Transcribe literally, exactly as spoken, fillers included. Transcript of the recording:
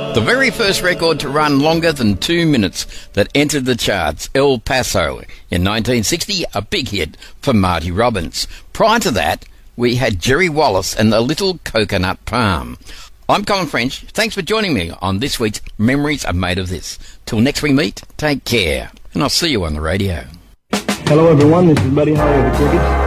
The very first record to run longer than two minutes that entered the charts, El Paso, in nineteen sixty, a big hit for Marty Robbins. Prior to that, we had Jerry Wallace and the Little Coconut Palm. I'm Colin French. Thanks for joining me on this week's Memories Are Made of This. Till next we meet, take care, and I'll see you on the radio. Hello everyone, this is Buddy Holly of the Crickets.